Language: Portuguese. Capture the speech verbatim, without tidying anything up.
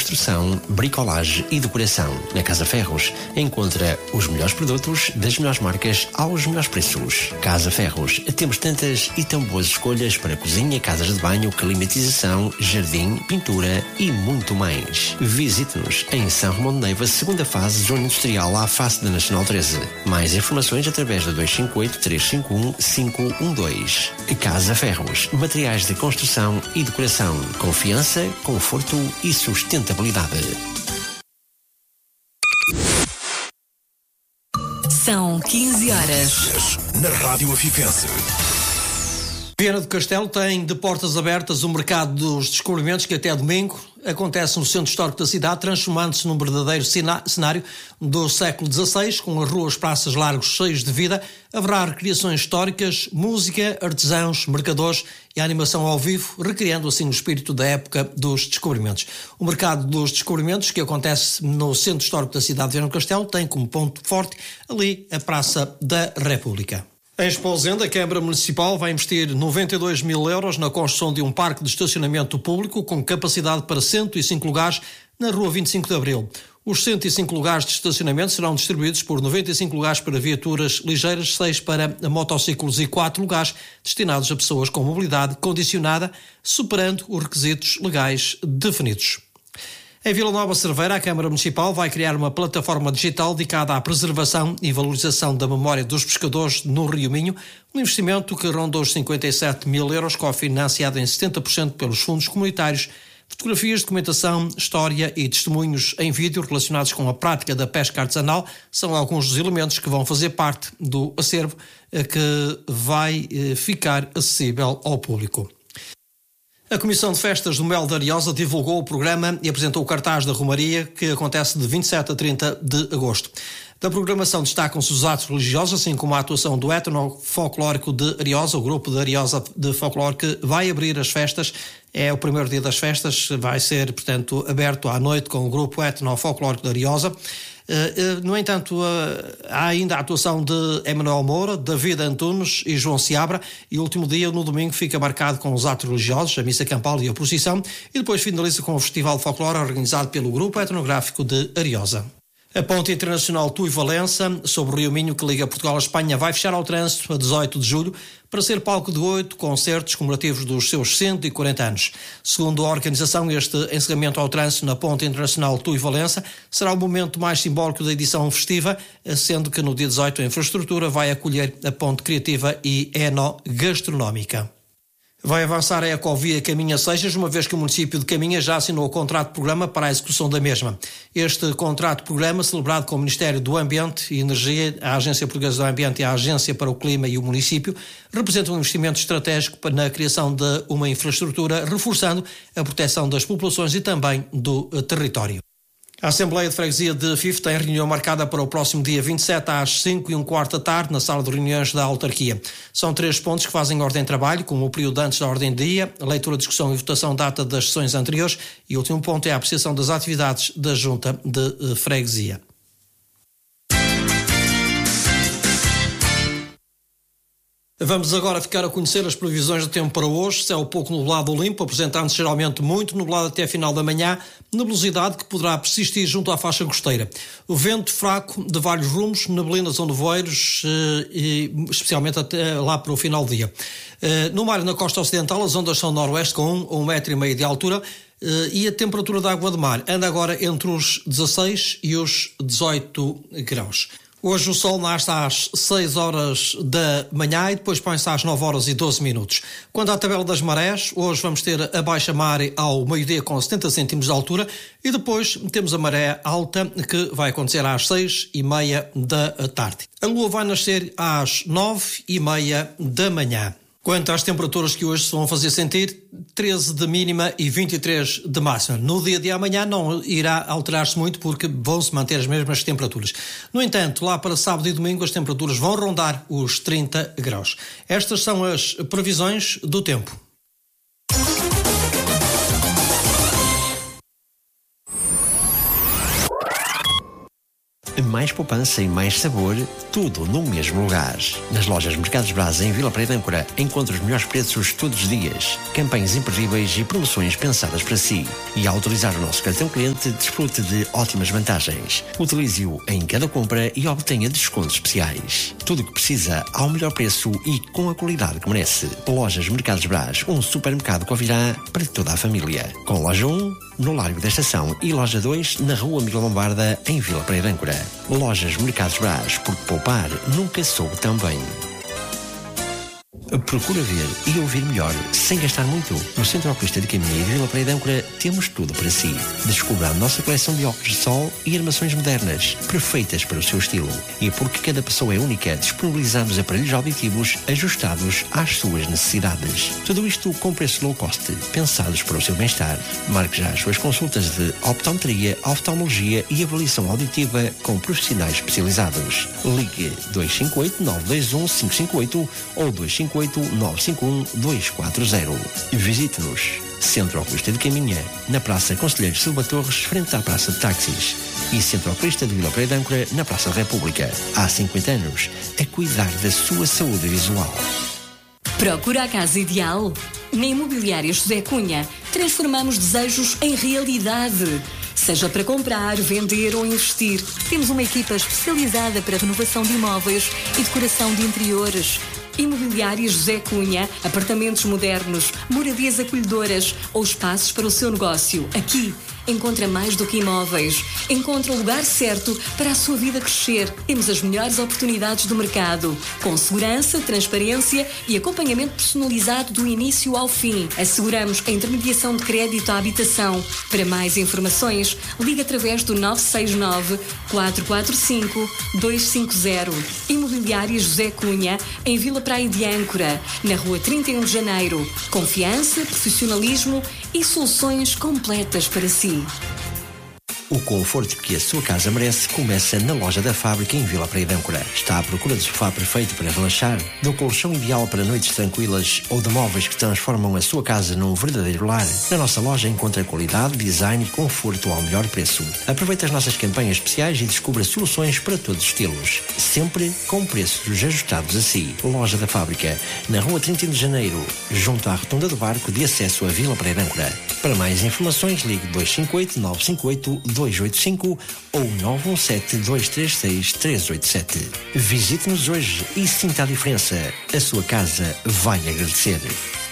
construção, bricolagem e decoração. Na Casa Ferros encontra os melhores produtos das melhores marcas aos melhores preços. Casa Ferros, temos tantas e tão boas escolhas para cozinha, casas de banho, climatização, jardim, pintura e muito mais. Visite-nos em São Romão de Neiva, segunda fase, zona industrial, à face da Nacional treze. Mais informações através da dois cinco oito, três cinco um, cinco um dois. Casa Ferros, materiais de construção e decoração. Confiança, conforto e sustentabilidade. São quinze horas. Na Rádio Afifense. Viana do Castelo tem de portas abertas o mercado dos descobrimentos que até domingo acontece no centro histórico da cidade, transformando-se num verdadeiro cenário do século dezasseis, com as ruas, praças, largos cheios de vida. Haverá recriações históricas, música, artesãos, mercadores e animação ao vivo, recriando assim o espírito da época dos descobrimentos. O mercado dos descobrimentos, que acontece no centro histórico da cidade de Viana do Castelo, tem como ponto forte ali a Praça da República. Em Esposende, a Câmara Municipal vai investir noventa e dois mil euros na construção de um parque de estacionamento público com capacidade para cento e cinco lugares na Rua vinte e cinco de Abril. Os cento e cinco lugares de estacionamento serão distribuídos por noventa e cinco lugares para viaturas ligeiras, seis para motociclos e quatro lugares destinados a pessoas com mobilidade condicionada, superando os requisitos legais definidos. Em Vila Nova de Cerveira, a Câmara Municipal vai criar uma plataforma digital dedicada à preservação e valorização da memória dos pescadores no Rio Minho, um investimento que ronda os cinquenta e sete mil euros, cofinanciado em setenta por cento pelos fundos comunitários. Fotografias, documentação, história e testemunhos em vídeo relacionados com a prática da pesca artesanal são alguns dos elementos que vão fazer parte do acervo que vai ficar acessível ao público. A Comissão de Festas do Mel da Ariosa divulgou o programa e apresentou o cartaz da Romaria, que acontece de vinte e sete a trinta de agosto. Da programação destacam-se os atos religiosos, assim como a atuação do Etnofolclórico de Ariosa, o grupo de Ariosa de Folclore, que vai abrir as festas. É o primeiro dia das festas, vai ser, portanto, aberto à noite com o grupo Etnofolclórico de Ariosa. Uh, uh, no entanto, uh, há ainda a atuação de Emanuel Moura, David Antunes e João Seabra, e o último dia, no domingo, fica marcado com os atos religiosos, a missa campal e a procissão, e depois finaliza com o Festival de Folclore organizado pelo Grupo Etnográfico de Ariosa. A ponte internacional Tui-Valença, sobre o Rio Minho, que liga Portugal à Espanha, vai fechar ao trânsito a dezoito de julho para ser palco de oito concertos comemorativos dos seus cento e quarenta anos. Segundo a organização, este encerramento ao trânsito na ponte internacional Tui-Valença será o momento mais simbólico da edição festiva, sendo que no dia dezoito a infraestrutura vai acolher a ponte criativa e enogastronómica. Vai avançar a Ecovia Caminha Seixas, uma vez que o município de Caminha já assinou o contrato-programa para a execução da mesma. Este contrato-programa, celebrado com o Ministério do Ambiente e Energia, a Agência Portuguesa do Ambiente e a Agência para o Clima e o município, representa um investimento estratégico na criação de uma infraestrutura, reforçando a proteção das populações e também do território. A Assembleia de Freguesia de Afif tem reunião marcada para o próximo dia vinte e sete às cinco e um quarto da tarde na sala de reuniões da autarquia. São três pontos que fazem ordem de trabalho, como o período antes da ordem de dia, a leitura, discussão e votação data das sessões anteriores, e o último ponto é a apreciação das atividades da Junta de Freguesia. Vamos agora ficar a conhecer as previsões do tempo para hoje. Céu pouco nublado ou limpo, apresentando-se geralmente muito nublado até a final da manhã, nebulosidade que poderá persistir junto à faixa costeira. O vento fraco de vários rumos, neblinas ou nevoeiros, e especialmente até lá para o final do dia. No mar e na costa ocidental, as ondas são noroeste com um ou um metro e meio de altura, e a temperatura da água de mar anda agora entre os dezasseis e os dezoito graus. Hoje o sol nasce às seis horas da manhã e depois põe-se às nove horas e doze minutos. Quanto à tabela das marés, hoje vamos ter a baixa mar ao meio-dia com setenta centímetros de altura e depois temos a maré alta que vai acontecer às seis e meia da tarde. A lua vai nascer às nove e meia da manhã. Quanto às temperaturas que hoje se vão fazer sentir, treze de mínima e vinte e três de máxima. No dia de amanhã não irá alterar-se muito porque vão-se manter as mesmas temperaturas. No entanto, lá para sábado e domingo as temperaturas vão rondar os trinta graus. Estas são as previsões do tempo. Mais poupança e mais sabor, tudo no mesmo lugar. Nas lojas Mercados Braz em Vila Praia de Âncora, encontra os melhores preços todos os dias, campanhas imperdíveis e promoções pensadas para si. E ao utilizar o nosso cartão cliente, desfrute de ótimas vantagens. Utilize-o em cada compra e obtenha descontos especiais. Tudo o que precisa ao melhor preço e com a qualidade que merece. Lojas Mercados Braz, um supermercado Covirá para toda a família. Com loja um, no Largo da Estação, e loja dois, na Rua Miguel Lombarda, em Vila Praia de Âncora. Lojas Mercados Braz, porque poupar nunca soube tão bem. Procura ver e ouvir melhor, sem gastar muito. No Centro Oculista de Caminha e Vila Praia de Âncora temos tudo para si. Descubra a nossa coleção de óculos de sol e armações modernas, perfeitas para o seu estilo. E porque cada pessoa é única, disponibilizamos aparelhos auditivos ajustados às suas necessidades. Tudo isto com preço low cost, pensados para o seu bem-estar. Marque já as suas consultas de optometria, oftalmologia e avaliação auditiva com profissionais especializados. Ligue dois cinco oito, nove dois um, cinco cinco oito ou dois cinco oito, nove cinco um, dois quatro zero. Visite-nos. Centro Oculista de Caminha, na Praça Conselheiro Silva Torres, frente à Praça de Táxis. E Centro Oculista de Vila Praia de Âncora, na Praça da República. Há cinquenta anos, a cuidar da sua saúde visual. Procura a casa ideal? Na Imobiliária José Cunha, transformamos desejos em realidade. Seja para comprar, vender ou investir, temos uma equipa especializada para renovação de imóveis e decoração de interiores. Imobiliária José Cunha, apartamentos modernos, moradias acolhedoras ou espaços para o seu negócio. Aqui encontra mais do que imóveis. Encontra o lugar certo para a sua vida crescer. Temos as melhores oportunidades do mercado, com segurança, transparência e acompanhamento personalizado do início ao fim. Asseguramos a intermediação de crédito à habitação. Para mais informações, ligue através do nove seis nove, quatro quatro cinco, dois cinco zero. Imobiliária José Cunha, em Vila Praia de Âncora, na Rua trinta e um de Janeiro. Confiança, profissionalismo e soluções completas para si. O conforto que a sua casa merece começa na loja da Fábrica em Vila Praia de Âncora. Está à procura de sofá perfeito para relaxar, do colchão ideal para noites tranquilas ou de móveis que transformam a sua casa num verdadeiro lar? Na nossa loja encontra qualidade, design e conforto ao melhor preço. Aproveite as nossas campanhas especiais e descubra soluções para todos os estilos. Sempre com preços ajustados a si. Loja da Fábrica, na Rua trinta e um de Janeiro, junto à Rotunda do Barco de acesso a Vila Praia de Âncora. Para mais informações, ligue dois cinco oito, nove cinco oito, dois oito cinco ou nove um sete, dois três seis, três oito sete. Visite-nos hoje e sinta a diferença. A sua casa vai agradecer.